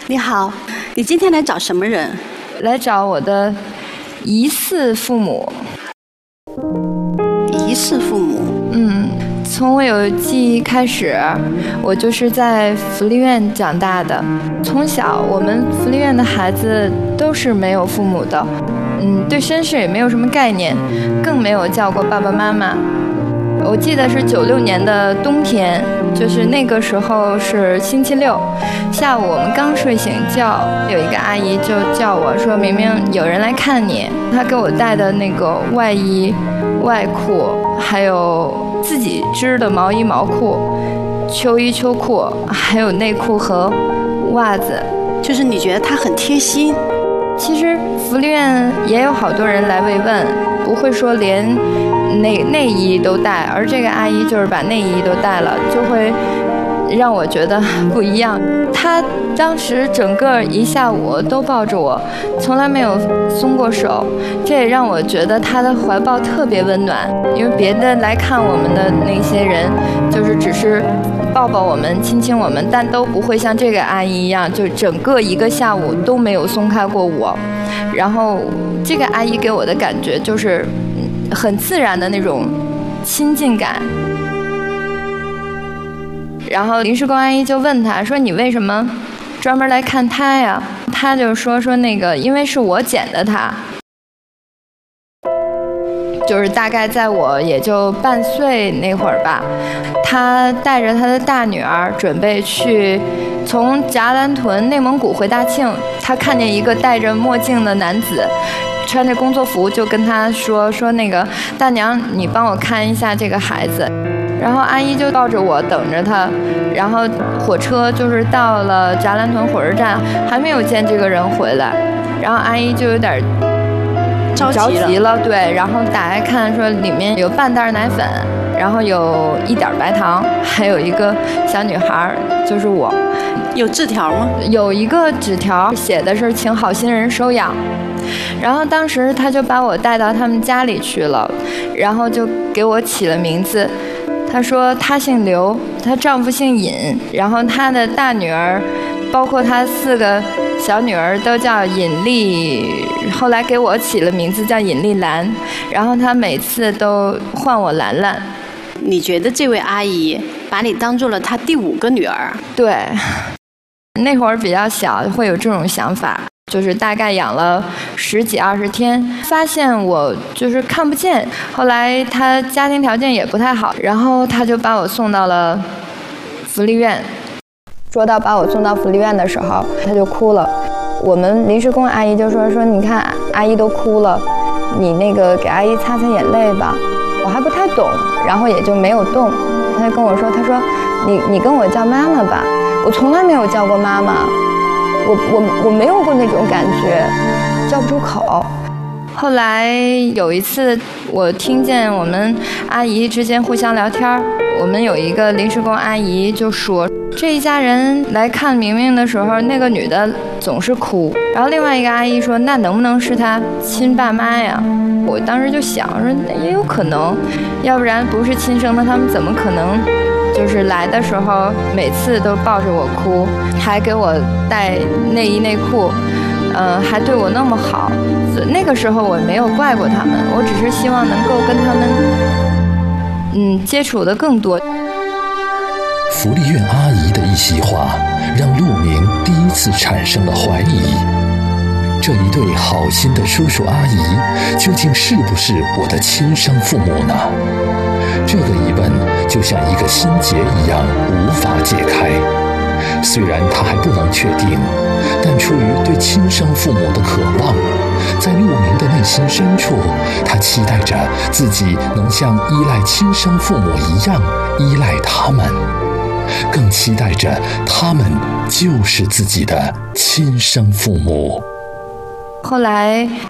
你好，你今天来找什么人？ 来找我的疑似父母。 疑似父母？ 从我有记忆开始，我就是在福利院长大的。从小，我们福利院的孩子都是没有父母的，对身世也没有什么概念，更没有叫过爸爸妈妈。我记得是96年的冬天，就是那个时候是星期六下午，我们刚睡醒觉，有一个阿姨就叫我说，明明有人来看你。她给我带的那个外衣、外裤，还有自己织的毛衣、毛裤、秋衣、秋裤，还有内裤和袜子。 就是你觉得她很贴心。 其实福利院也有好多人来慰问，不会说连内衣都带，而这个阿姨就是把内衣都带了，就会让我觉得不一样。她当时整个一下午都抱着我，从来没有松过手，这也让我觉得她的怀抱特别温暖。因为别的来看我们的那些人，就是只是抱抱我们、亲亲我们，但都不会像这个阿姨一样，就整个一个下午都没有松开过我。然后这个阿姨给我的感觉就是很自然的那种亲近感。然后临时工阿姨就问他说，你为什么专门来看他呀？他就说那个因为是我捡的他。就是大概在我也就半岁那会儿吧，他带着他的大女儿准备去从扎兰屯内蒙古回大庆，他看见一个戴着墨镜的男子穿着工作服，就跟他说那个大娘，你帮我看一下这个孩子。然后阿姨就抱着我等着他，然后火车就是到了扎兰屯火车站，还没有见这个人回来，然后阿姨就有点着急了，对，然后打开看，说里面有半袋奶粉，然后有1点白糖，还有一个小女孩，就是我。 有字条吗？ 有一个纸条，写的是请好心人收养。然后当时他就把我带到他们家里去了，然后就给我起了名字。他说他姓刘，她丈夫姓尹，然后他的大女儿包括他4个小女儿都叫尹丽，后来给我起了名字叫尹丽兰，然后他每次都唤我兰兰。 你觉得这位阿姨把你当做了她第5个女儿？ 对，那会儿比较小，会有这种想法，就是大概养了10几20天，发现我就是看不见。后来他家庭条件也不太好，然后他就把我送到了福利院。说到把我送到福利院的时候，他就哭了。我们临时工阿姨就说你看阿姨都哭了，你那个给阿姨擦擦眼泪吧。我还不太懂，然后也就没有动。他就跟我说，他说你跟我叫妈妈吧，我从来没有叫过妈妈，我没有过那种感觉，叫不出口。后来有一次，我听见我们阿姨之间互相聊天，我们有一个临时工阿姨就说，这一家人来看明明的时候，那个女的总是哭。然后另外一个阿姨说，那能不能是她亲爸妈呀？我当时就想说，也有可能，要不然不是亲生的，他们怎么可能就是来的时候每次都抱着我哭，还给我带内衣内裤，还对我那么好。那个时候我没有怪过他们，我只是希望能够跟他们接触的更多。 福利院阿姨的一席话，让陆明第一次产生了怀疑：这一对好心的叔叔阿姨，究竟是不是我的亲生父母呢？这个疑问就像一个心结一样，无法解开。虽然他还不能确定，但出于对亲生父母的渴望，在陆明的内心深处，他期待着自己能像依赖亲生父母一样依赖他们，更期待着他们就是自己的亲生父母。 后来